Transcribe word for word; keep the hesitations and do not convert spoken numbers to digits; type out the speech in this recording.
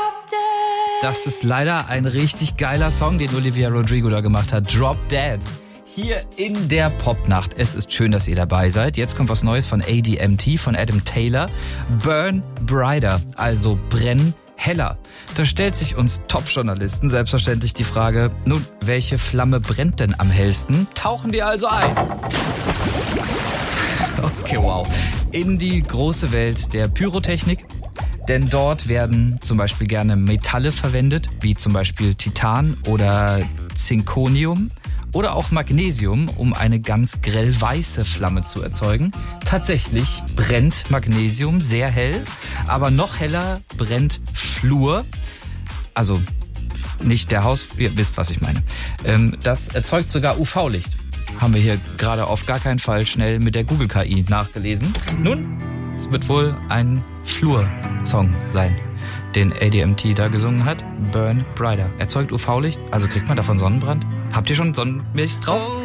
Das ist leider ein richtig geiler Song, den Olivia Rodrigo da gemacht hat. Drop Dead. Hier in der Popnacht. Es ist schön, dass ihr dabei seid. Jetzt kommt was Neues von A D M T, von Adam Taylor. Burn Brighter, also brenn heller. Da stellt sich uns Top-Journalisten selbstverständlich die Frage, nun, welche Flamme brennt denn am hellsten? Tauchen wir also ein. Okay, wow. In die große Welt der Pyrotechnik. Denn dort werden zum Beispiel gerne Metalle verwendet, wie zum Beispiel Titan oder Zirconium oder auch Magnesium, um eine ganz grell weiße Flamme zu erzeugen. Tatsächlich brennt Magnesium sehr hell, aber noch heller brennt Fluor. Also nicht der Haus, ihr wisst, was ich meine. Das erzeugt sogar U V-Licht. Haben wir hier gerade auf gar keinen Fall schnell mit der Google-K I nachgelesen. Nun, es wird wohl ein Fluor-Song sein, den A D M T da gesungen hat. Burn Brighter. Erzeugt U V-Licht, also kriegt man davon Sonnenbrand? Habt ihr schon Sonnenmilch drauf?